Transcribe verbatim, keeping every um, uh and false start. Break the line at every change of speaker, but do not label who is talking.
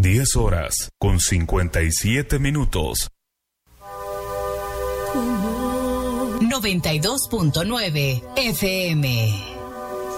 diez horas con cincuenta y siete minutos.
noventa y dos punto nueve F M.